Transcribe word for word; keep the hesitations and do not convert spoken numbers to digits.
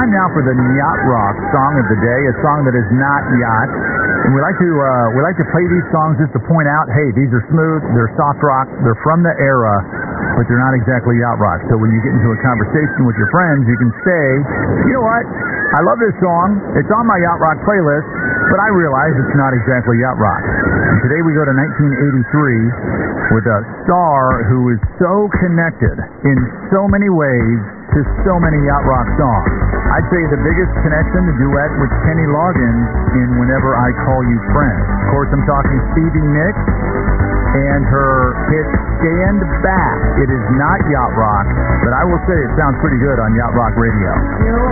time now for the Yacht Rock song of the day, a song that is not yacht. And we like to uh, we like to play these songs just to point out, hey, these are smooth, they're soft rock, they're from the era, but they're not exactly yacht rock. So when you get into a conversation with your friends, you can say, you know what, I love this song, it's on my yacht rock playlist, but I realize it's not exactly yacht rock. And today we go to nineteen eighty-three with a star who is so connected in so many ways to so many yacht rock songs. I'd say the biggest connection, the duet with Kenny Loggins in Whenever I Call You Friend. Of course, I'm talking Stevie Nicks and her hit Stand Back. It is not yacht rock, but I will say it sounds pretty good on Yacht Rock Radio.